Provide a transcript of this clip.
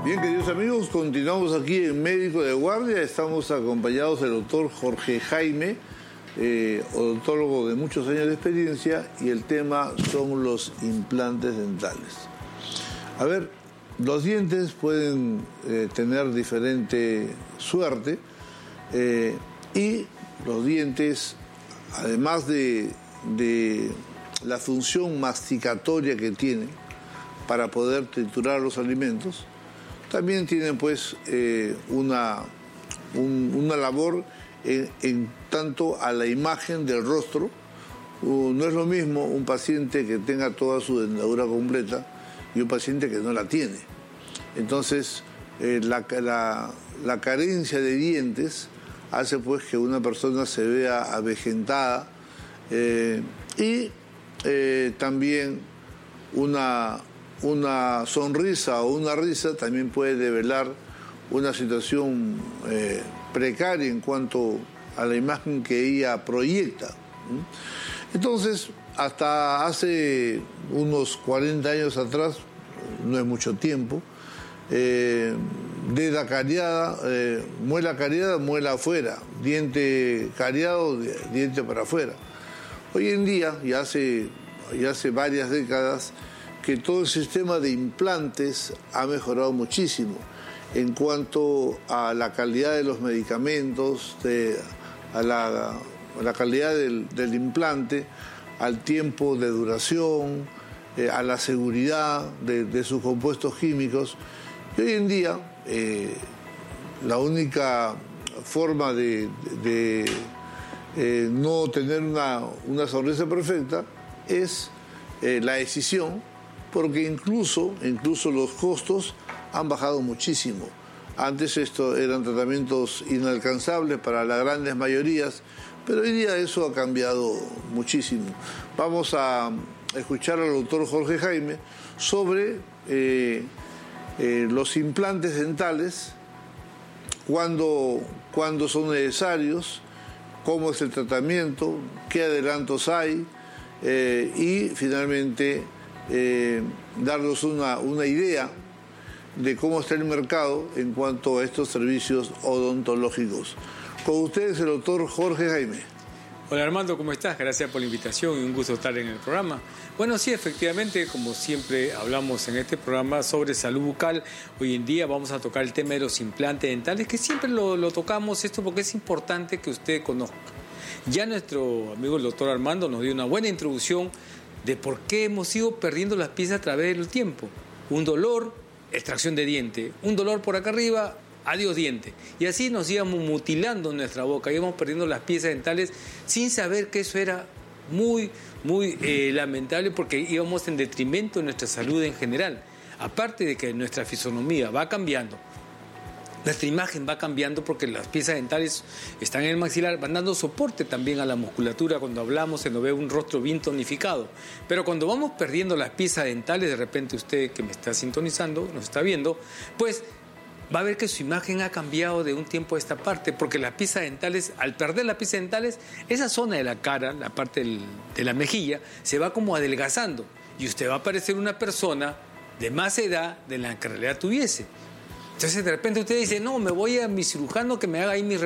Bien, queridos amigos, continuamos aquí en Médico de Guardia. Estamos acompañados del doctor Jorge Jaime, odontólogo de muchos años de experiencia, y el tema son los implantes dentales. A ver, los dientes pueden tener diferente suerte y los dientes, además de la función masticatoria que tienen para poder triturar los alimentos, también tienen pues una labor en tanto a la imagen del rostro. No es lo mismo un paciente que tenga toda su dentadura completa y un paciente que no la tiene. Entonces, la carencia de dientes hace pues que una persona se vea avejentada y también una sonrisa o una risa también puede develar una situación precaria en cuanto a la imagen que ella proyecta. Entonces, hasta hace unos 40 años atrás, no es mucho tiempo, muela cariada, muela afuera, diente cariado, diente para afuera. Hoy en día, ya hace varias décadas, que todo el sistema de implantes ha mejorado muchísimo en cuanto a la calidad de los medicamentos, a la calidad del implante, al tiempo de duración, a la seguridad de sus compuestos químicos. Y hoy en día la única forma de no tener una sonrisa perfecta es la decisión, porque incluso los costos han bajado muchísimo. Antes esto eran tratamientos inalcanzables para las grandes mayorías, pero hoy día eso ha cambiado muchísimo. Vamos a escuchar al doctor Jorge Jaime sobre los implantes dentales, cuándo son necesarios, cómo es el tratamiento, qué adelantos hay y finalmente darnos una idea de cómo está el mercado en cuanto a estos servicios odontológicos. Con ustedes el doctor Jorge Jaime. Hola Armando, ¿cómo estás? Gracias por la invitación y un gusto estar en el programa. Bueno, sí, efectivamente, como siempre hablamos en este programa sobre salud bucal, hoy en día vamos a tocar el tema de los implantes dentales, que siempre lo tocamos esto porque es importante que usted conozca. Ya nuestro amigo el doctor Armando nos dio una buena introducción de por qué hemos ido perdiendo las piezas a través del tiempo. Un dolor, extracción de diente. Un dolor por acá arriba, adiós diente. Y así nos íbamos mutilando nuestra boca, íbamos perdiendo las piezas dentales sin saber que eso era muy lamentable, porque íbamos en detrimento de nuestra salud en general. Aparte de que nuestra fisonomía va cambiando, nuestra imagen va cambiando porque las piezas dentales están en el maxilar, van dando soporte también a la musculatura. Cuando hablamos se nos ve un rostro bien tonificado. Pero cuando vamos perdiendo las piezas dentales, de repente usted que me está sintonizando, nos está viendo, pues va a ver que su imagen ha cambiado de un tiempo a esta parte, porque las piezas dentales, al perder las piezas dentales, esa zona de la cara, la parte de la mejilla, se va como adelgazando y usted va a parecer una persona de más edad de la que en realidad tuviese. Entonces de repente usted dice, no, me voy a mi cirujano que me haga ahí mis